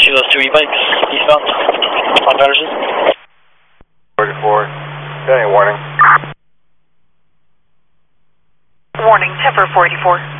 see those two e-bikes eastbound on Patterson. 44. Any warning? Warning, Temper 44.